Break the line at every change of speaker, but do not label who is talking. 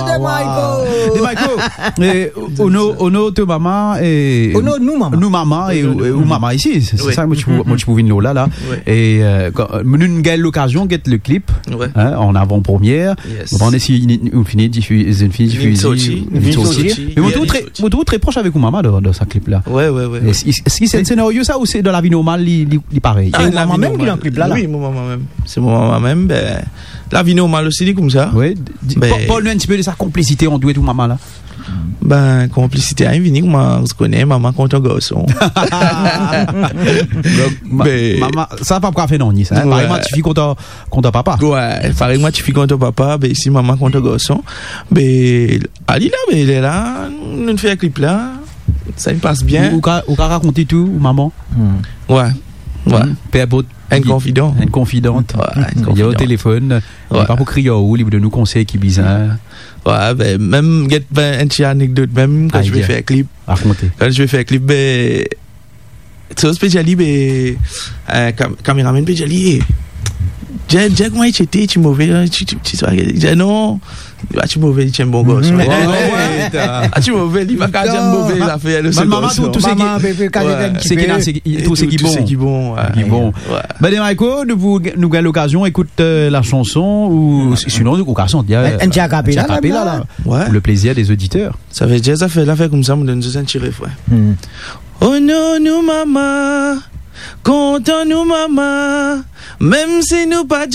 De Michael. Ono te maman et
Ono nous maman
et ou maman ici. C'est ça moi je pouvais nous là. Et nous une belle occasion get le clip en avant-première. On est si on finit diffuser une diffuser. Mais on trouve très proche avec maman dans ce clip là.
Ouais.
Est-ce que c'est un scénario ça ou c'est dans la vie normale il pareil?
C'est maman même qui dans le clip là.
Oui, maman même. C'est maman même la vie normale aussi dit comme ça.
Oui. Parle-nous un petit peu de sa complicité en doué tout maman là.
Ben complicité à venir comment on se connaît maman contre un garçon.
Maman ça pas quoi faire non ni ça. Pareil moi tu fais contre papa.
Ouais, pareil moi tu fais contre papa, ben ici maman contre garçon. Ben Ali là ben il est là, nous fait un clip là. Ça me passe bien.
Ou raconter tout ou maman.
Ouais.
Père
un confident.
Une confidente. Il y a au téléphone. Pas pour crier au livre de nous conseils qui bizarre.
Ouais, ben, même, get un petit anecdote, même, quand je vais faire un clip.
Racontez.
Quand je vais faire un clip, ben, c'est un spécialiste, ben, caméraman spécialiste. J'ai comment il était, tu mauvais, tu non, tu mauvais, tu es un bon gosse. Tu mauvais, il va pas dire mauvais, il a fait le
maman, tout ce qui bon. Ben, Michael, nous avons l'occasion, écoute la chanson, ou sinon, l'occasion, il y a
un diacapella là.
Pour le plaisir des auditeurs.
Ça fait déjà, ça fait l'affaire comme ça, on donne un petit refrain. Oh non, nous, maman, content nous, maman, même si nous pas